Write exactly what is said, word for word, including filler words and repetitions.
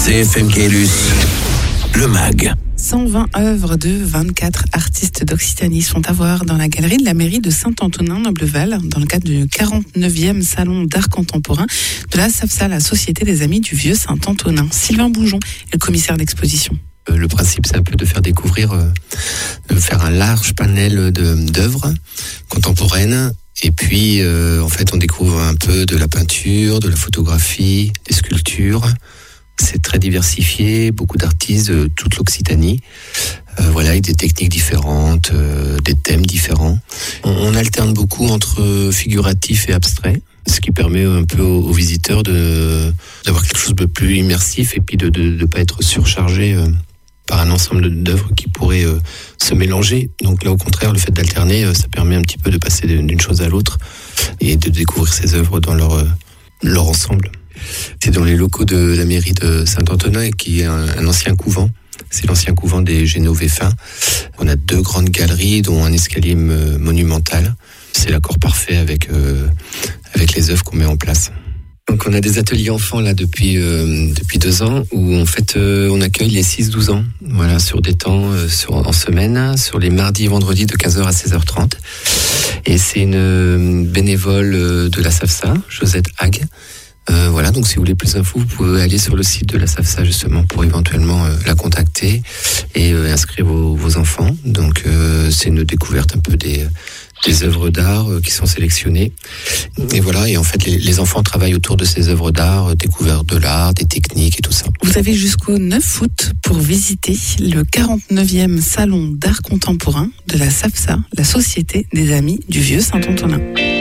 C F M Caylus, le mag. cent vingt œuvres de vingt-quatre artistes d'Occitanie sont à voir dans la galerie de la mairie de Saint-Antonin-Nobleval dans le cadre du quarante-neuvième salon d'art contemporain de la SAFSA, la Société des Amis du Vieux Saint-Antonin. Sylvain Boujon est le commissaire d'exposition. Le principe, c'est un peu de faire découvrir, de faire un large panel de, d'œuvres contemporaines. Et puis, euh, en fait, on découvre un peu de la peinture, de la photographie, des sculptures. C'est très diversifié, beaucoup d'artistes de toute l'Occitanie, euh, voilà, avec des techniques différentes, euh, des thèmes différents. On, on alterne beaucoup entre figuratif et abstrait, ce qui permet un peu aux, aux visiteurs de d'avoir quelque chose de plus immersif et puis de de, de pas être surchargé euh, par un ensemble d'œuvres qui pourraient euh, se mélanger. Donc là, au contraire, le fait d'alterner, euh, ça permet un petit peu de passer d'une chose à l'autre et de découvrir ces œuvres dans leur euh, leur ensemble. C'est dans les locaux de la mairie de Saint-Antonin, qui est un, un ancien couvent. C'est l'ancien couvent des Génovéfins. On a deux grandes galeries, dont un escalier monumental. C'est l'accord parfait avec euh, avec les œuvres qu'on met en place. Donc on a des ateliers enfants là depuis euh, depuis deux ans où en fait euh, on accueille les six douze ans, voilà, sur des temps euh, sur, en semaine, sur les mardis et vendredis de quinze heures à seize heures trente. Et c'est une euh, bénévole euh, de la SAFSA, Josette Hague. Euh, voilà, donc si vous voulez plus d'infos, vous pouvez aller sur le site de la SAFSA justement pour éventuellement euh, la contacter et euh, inscrire vos, vos enfants. Donc euh, c'est une découverte un peu des, des œuvres d'art euh, qui sont sélectionnées. Et voilà, et en fait les, les enfants travaillent autour de ces œuvres d'art, euh, découverte de l'art, des techniques et tout ça. Vous avez jusqu'au neuf août pour visiter le quarante-neuvième salon d'art contemporain de la SAFSA, la Société des Amis du Vieux Saint-Antonin.